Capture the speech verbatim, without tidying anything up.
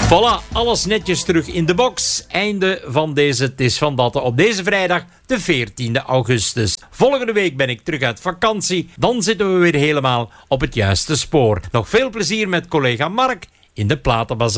Voilà, alles netjes terug in de box. Einde van deze Het is van Datten op deze vrijdag, de veertiende augustus. Volgende week ben ik terug uit vakantie. Dan zitten we weer helemaal op het juiste spoor. Nog veel plezier met collega Mark in de Platenbazaar.